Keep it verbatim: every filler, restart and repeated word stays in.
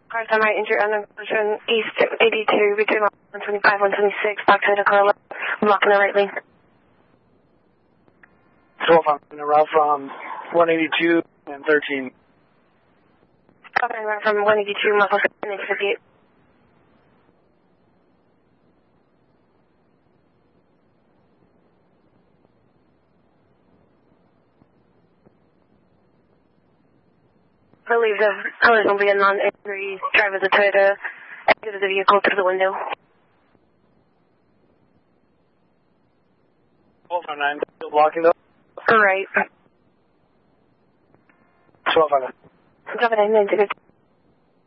Car semi injured on the collision east eighty-two between one twenty-five, one twenty-six, back to the car, blocking the right lane. twelve on the route from one eighty-two and thirteen. Copy route from one eighty-two, muscle seven, eight fifty-eight. I believe the others will be a non-injury driver of the Toyota exited the vehicle through the window. twelve on nine, still blocking though? All right. twelve on nine. Drop it in,